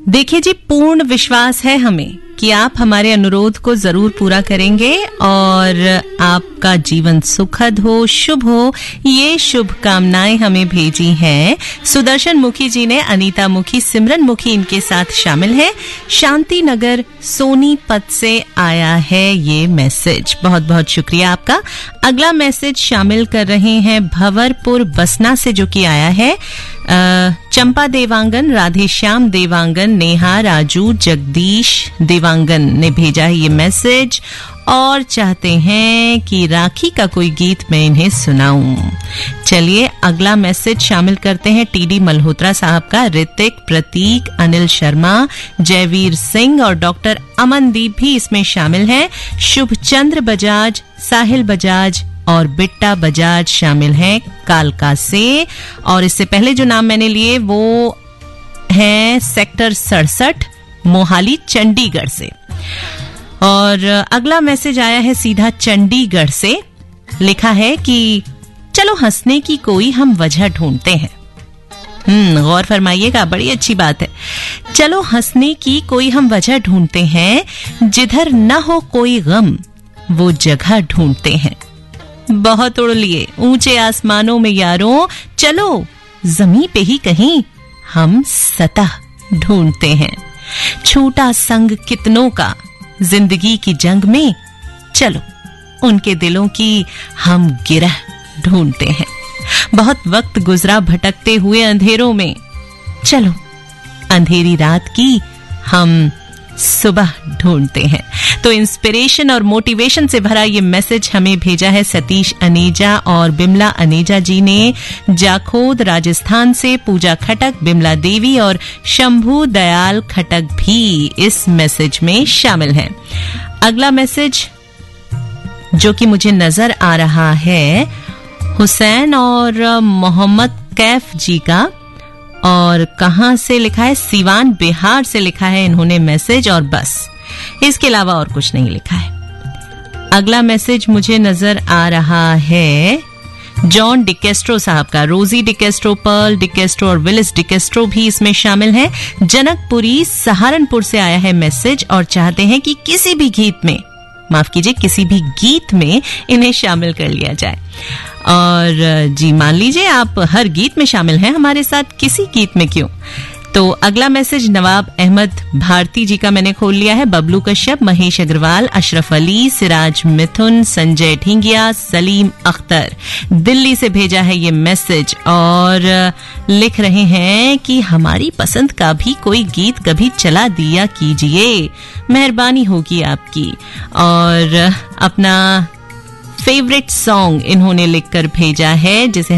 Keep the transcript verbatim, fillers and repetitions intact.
देखिए जी, पूर्ण विश्वास है हमें कि आप हमारे अनुरोध को जरूर पूरा करेंगे और आपका जीवन सुखद हो, शुभ हो, ये शुभ कामनाएं हमें भेजी हैं। सुदर्शन मुखी जी ने, अनीता मुखी, सिमरन मुखी इनके साथ शामिल है। शांति नगर सोनीपत से आया है ये मैसेज, बहुत बहुत शुक्रिया आपका। अगला मैसेज शामिल कर रहे हैं भंवरपुर बसना से, जो कि आया है चंपा देवांगन, राधेश्याम देवांगन, नेहा, राजू, जगदीश देवांगन ने भेजा है ये मैसेज और चाहते हैं कि राखी का कोई गीत मैं इन्हें सुनाऊं। चलिए अगला मैसेज शामिल करते हैं टीडी मल्होत्रा साहब का। ऋतिक, प्रतीक, अनिल शर्मा, जयवीर सिंह और डॉक्टर अमनदीप भी इसमें शामिल हैं। शुभचंद्र बजाज, साहिल बजाज और बिट्टा बजाज शामिल हैं कालका से। और इससे पहले जो नाम मैंने लिए वो हैं सेक्टर सड़सठ, मोहाली, चंडीगढ़ से। और अगला मैसेज आया है सीधा चंडीगढ़ से। लिखा है कि चलो हंसने की कोई हम वजह ढूंढते हैं। हम्म गौर फरमाइएगा, बड़ी अच्छी बात है। चलो हंसने की कोई हम वजह ढूंढते हैं, जिधर न हो कोई गम वो जगह ढूंढते हैं। बहुत उड़ लिए ऊंचे आसमानों में यारों, चलो जमीन पे ही कहीं हम सतह ढूंढते हैं। छूटा संग कितनों का जिंदगी की जंग में, चलो उनके दिलों की हम गिरह ढूंढते हैं। बहुत वक्त गुजरा भटकते हुए अंधेरों में, चलो अंधेरी रात की हम सुबह ढूंढते हैं। तो इंस्पिरेशन और मोटिवेशन से भरा ये मैसेज हमें भेजा है सतीश अनेजा और बिमला अनेजा जी ने, जाखोद राजस्थान से। पूजा खटक, बिमला देवी और शंभू दयाल खटक भी इस मैसेज में शामिल हैं। अगला मैसेज जो कि मुझे नजर आ रहा है हुसैन और मोहम्मद कैफ जी का, और कहां से लिखा है, सीवान बिहार से लिखा है इन्होंने मैसेज, और बस इसके अलावा और कुछ नहीं लिखा है। अगला मैसेज मुझे नजर आ रहा है जॉन डिकेस्ट्रो साहब का। रोजी डिकेस्ट्रो, पर्ल डिकेस्ट्रो और विलिस डिकेस्ट्रो भी इसमें शामिल हैं। जनकपुरी सहारनपुर से आया है मैसेज और चाहते हैं कि किसी भी गीत में, माफ कीजिए किसी भी गीत में इन्हें शामिल कर लिया जाए। और जी मान लीजिए आप हर गीत में शामिल हैं हमारे साथ, किसी गीत में क्यों। तो अगला मैसेज नवाब अहमद भारती जी का मैंने खोल लिया है। बबलू कश्यप, महेश अग्रवाल, अशरफ अली, सिराज मिथुन, संजय ढींगिया, सलीम अख्तर दिल्ली से भेजा है ये मैसेज और लिख रहे हैं कि हमारी पसंद का भी कोई गीत कभी चला दिया कीजिए, मेहरबानी होगी आपकी। और अपना फेवरेट सॉन्ग इन्होंने लिखकर भेजा है जिसे